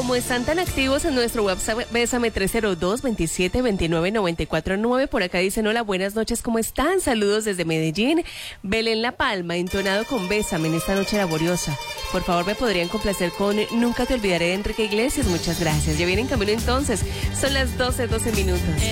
como están tan activos en nuestro WhatsApp, Bésame 302-2729-949, por acá dicen, hola, buenas noches, ¿cómo están? Saludos desde Medellín. Belén La Palma, entonado con Bésame en esta noche laboriosa. Por favor, me podrían complacer con Nunca te olvidaré de Enrique Iglesias. Muchas gracias. Ya viene en camino entonces. Son las 12 minutos.